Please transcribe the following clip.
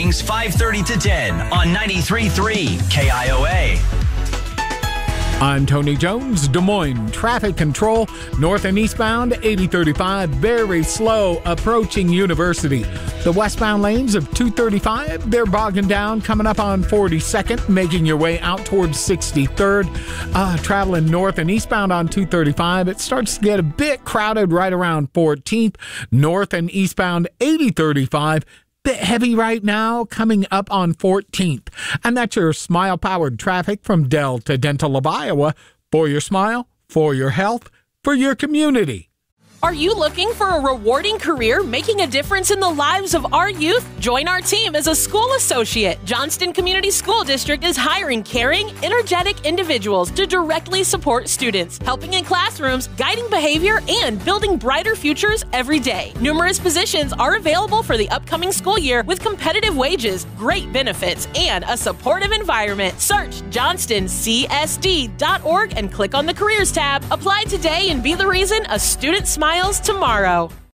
mornings 5:30 to 10 on 93.3 KIOA. I'm Tony Jones, Des Moines Traffic Control. North and eastbound, 8035, very slow approaching University. The westbound lanes of 235, they're bogging down coming up on 42nd, making your way out towards 63rd. Traveling north and eastbound on 235, it starts to get a bit crowded right around 14th. North and eastbound 8035, bit heavy right now coming up on 14th. And that's your smile-powered traffic from Delta Dental of Iowa. For your smile, for your health, for your community. Are you looking for a rewarding career making a difference in the lives of our youth? Join our team as a school associate. Johnston Community School District is hiring caring, energetic individuals to directly support students, helping in classrooms, guiding behavior, and building brighter futures every day. Numerous positions are available for the upcoming school year with competitive wages, great benefits, and a supportive environment. Search johnstoncsd.org and click on the Careers tab. Apply today and be the reason a student smiles tomorrow.